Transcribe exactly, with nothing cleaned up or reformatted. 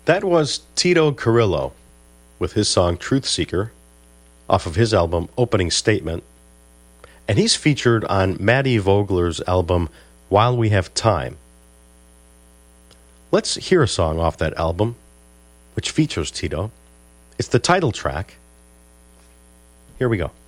That was Tito Carrillo with his song Truth Seeker off of his album Opening Statement. And he's featured on Maddie Vogler's album While We Have Time. Let's hear a song off that album, which features Tito. It's the title track. Here we go.